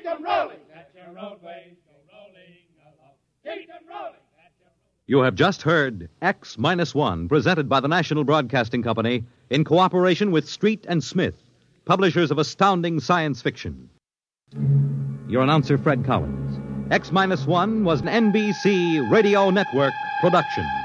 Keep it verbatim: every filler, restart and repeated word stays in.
'em rolling. That's your roadways go rolling along. Keep 'em rolling. You have just heard X Minus One, presented by the National Broadcasting Company in cooperation with Street and Smith, publishers of astounding science fiction. Your announcer, Fred Collins. X Minus One was an N B C Radio Network production.